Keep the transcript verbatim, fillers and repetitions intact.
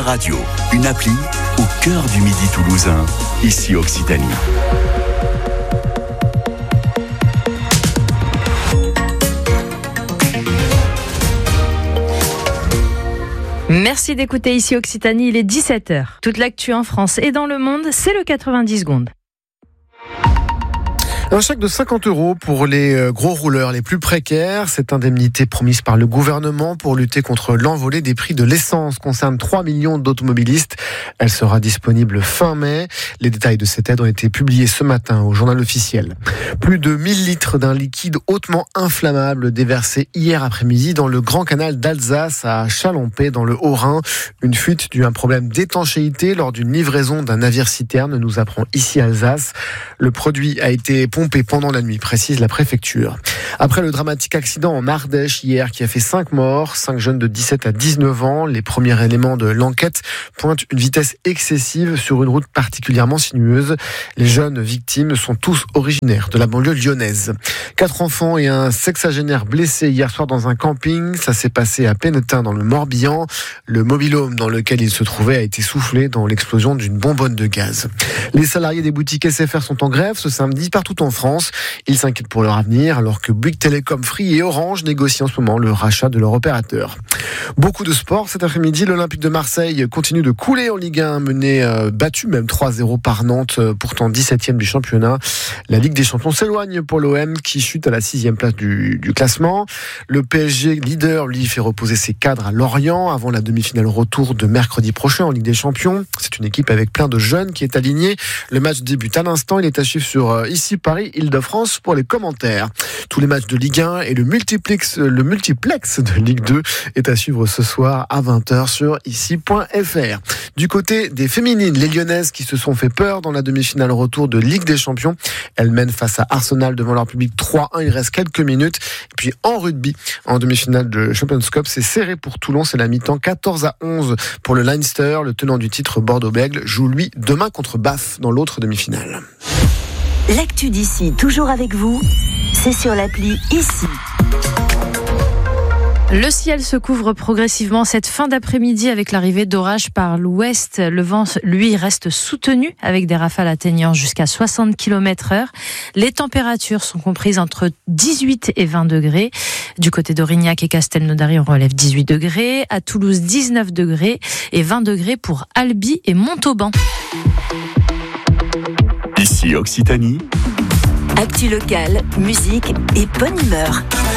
Radio, une appli au cœur du Midi toulousain, ici Occitanie. Merci d'écouter ici Occitanie, il est dix-sept heures. Toute l'actu en France et dans le monde, c'est le quatre-vingt-dix secondes. Un chèque de cinquante euros pour les gros rouleurs les plus précaires. Cette indemnité promise par le gouvernement pour lutter contre l'envolée des prix de l'essence concerne trois millions d'automobilistes. Elle sera disponible fin mai. Les détails de cette aide ont été publiés ce matin au journal officiel. Plus de mille litres d'un liquide hautement inflammable déversé hier après-midi dans le Grand Canal d'Alsace à Chalampé dans le Haut-Rhin. Une fuite due à un problème d'étanchéité lors d'une livraison d'un navire-citerne, nous apprend ici Alsace. Le produit a été pompé pendant la nuit, précise la préfecture. Après le dramatique accident en Ardèche hier qui a fait cinq morts, cinq jeunes de dix-sept à dix-neuf ans, les premiers éléments de l'enquête pointent une vitesse excessive sur une route particulièrement sinueuse. Les jeunes victimes sont tous originaires de la banlieue lyonnaise. Quatre enfants et un sexagénaire blessés hier soir dans un camping. Ça s'est passé à Pennetin dans le Morbihan. Le mobil-home dans lequel ils se trouvaient a été soufflé dans l'explosion d'une bonbonne de gaz. Les salariés des boutiques S F R sont en grève ce samedi partout en France. Ils s'inquiètent pour leur avenir alors que Bouygues Telecom, Free et Orange négocient en ce moment le rachat de leur opérateur. Beaucoup de sport cet après-midi. L'Olympique de Marseille continue de couler en Ligue un, mené euh, battu même trois à zéro par Nantes, euh, pourtant dix-septième du championnat. La Ligue des Champions s'éloigne pour l'O M qui chute à la sixième place du, du classement. Le P S G leader lui fait reposer ses cadres à Lorient avant la demi-finale retour de mercredi prochain en Ligue des Champions. C'est une équipe avec plein de jeunes qui est alignée. Le match débute à l'instant. Il est à suivre sur euh, ici Paris, Île-de-France pour les commentaires. Tous les matchs de Ligue un et le multiplex, le multiplex de Ligue deux est à suivre ce soir à vingt heures sur ici point f r. Du côté des féminines, les Lyonnaises qui se sont fait peur dans la demi-finale retour de Ligue des Champions. Elles mènent face à Arsenal devant leur public trois à un. Il reste quelques minutes. Et puis en rugby, en demi-finale de Champions Cup, c'est serré pour Toulon. C'est la mi-temps quatorze à onze pour le Leinster. Le tenant du titre Bordeaux-Bègles joue lui demain contre Bath dans l'autre demi-finale. L'actu d'ici, toujours avec vous, c'est sur l'appli ici. Le ciel se couvre progressivement cette fin d'après-midi avec l'arrivée d'orages par l'ouest. Le vent, lui, reste soutenu avec des rafales atteignant jusqu'à soixante kilomètres heure. Les températures sont comprises entre dix-huit et vingt degrés. Du côté d'Aurignac et Castelnaudary, on relève dix-huit degrés. À Toulouse, dix-neuf degrés et vingt degrés pour Albi et Montauban. Ici Occitanie. Actu locale, musique et bonne humeur.